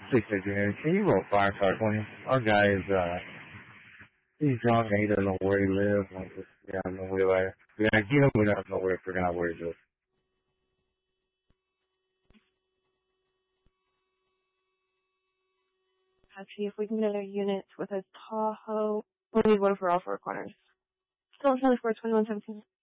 659, can you roll fire car 20? Our guy is, he's drunk and he doesn't know where he lives. And just, yeah, I don't know where, we don't know where, figuring out where he lives. Let's see if we can get a unit with a Tahoe. We need one for all four corners. Still 24, 21, 17.